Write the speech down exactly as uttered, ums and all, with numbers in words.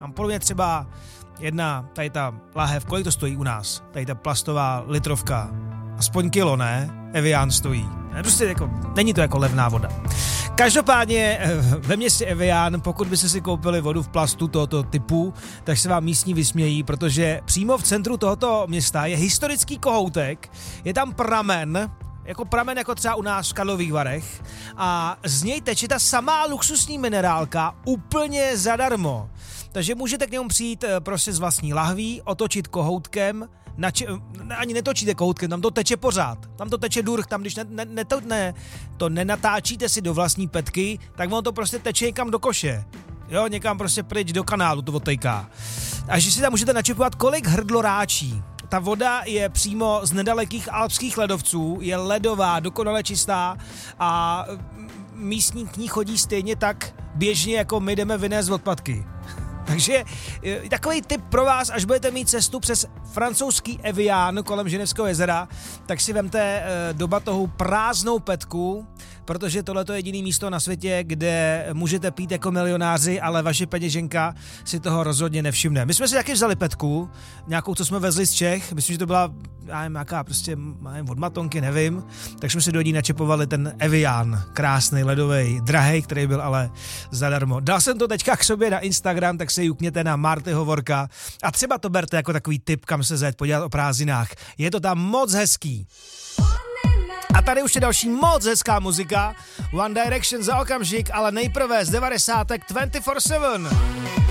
Mám podobně třeba jedna, tady ta láhev, kolik to stojí u nás? Tady ta plastová litrovka. Aspoň kilo, ne? Evian stojí. Prostě jako, není to jako levná voda. Každopádně ve městě Evian, pokud byste si koupili vodu v plastu tohoto typu, tak se vám místní vysmějí, protože přímo v centru tohoto města je historický kohoutek, je tam pramen, jako pramen jako třeba u nás v Karlových Varech a z něj teče ta samá luxusní minerálka úplně zadarmo. Takže můžete k němu přijít prostě z vlastní lahví, otočit kohoutkem, nači, ani netočíte kohoutkem, tam to teče pořád, tam to teče durch, tam když ne, ne, ne, to, ne, to nenatáčíte si do vlastní petky, tak ono to prostě teče někam do koše. Jo, někam prostě pryč do kanálu to odtejká. A že si tam můžete načepovat, kolik hrdlo ráčí. Ta voda je přímo z nedalekých alpských ledovců, je ledová, dokonale čistá a místní k ní chodí stejně tak běžně, jako my jdeme vynést odpadky. Takže takový tip pro vás, až budete mít cestu přes francouzský Evian kolem Ženevského jezera, tak si vemte do batohu prázdnou petku, protože tohle je jediný místo na světě, kde můžete pít jako milionáři, ale vaše peněženka si toho rozhodně nevšimne. My jsme si taky vzali petku, nějakou, co jsme vezli z Čech, myslím, že to byla, já nevím, jaká prostě, nevím, od Matonky, nevím, tak jsme si do ní načepovali ten Evian, krásný, ledový, drahej, který byl ale zadarmo. Dal jsem to teďka k sobě na Instagram, tak se jukněte na Marty Hovorka a třeba to berte jako takový tip, kam se zajet podívat o prázdninách. Je to tam moc hezký. A tady už je další moc hezká muzika. One Direction za okamžik, ale nejprve z devadesátek dvacet čtyři sedm.